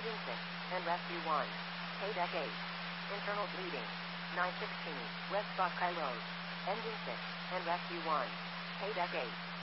Engine 6, and Rescue 1. Paydeck 8. Internal bleeding. 916, West Buckeye Road. Engine 6, and Rescue 1. Paydeck 8.